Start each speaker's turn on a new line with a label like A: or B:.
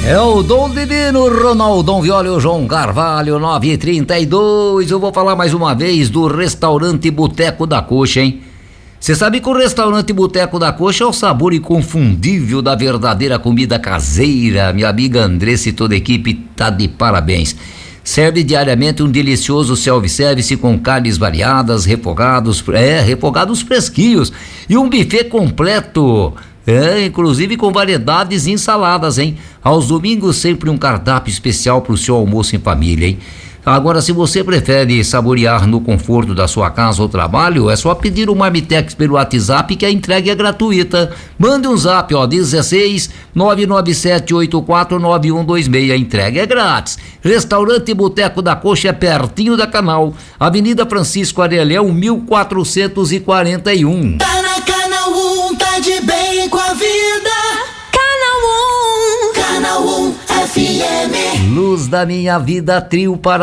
A: É o Dom Divino, Ronaldão Viola e o João Carvalho, 9h32. Eu vou falar mais uma vez do restaurante Boteco da Coxa, hein? Você sabe que o restaurante Boteco da Coxa é o sabor inconfundível da verdadeira comida caseira. Minha amiga Andressa e toda a equipe tá de parabéns. Serve diariamente um delicioso self-service com carnes variadas, refogados fresquinhos e um buffet completo. Inclusive com variedades e ensaladas, hein? Aos domingos sempre um cardápio especial pro seu almoço em família, hein? Agora, se você prefere saborear no conforto da sua casa ou trabalho, é só pedir um Marmitex pelo WhatsApp que a entrega é gratuita. Mande um zap, 16 997 84 9126. A entrega é grátis. Restaurante Boteco da Coxa é pertinho da Canal, Avenida Francisco Aurelião, 1441.
B: Tá na Canal 1, tá de bem com a vida. Canal 1 FM.
A: Luz da minha vida, trio para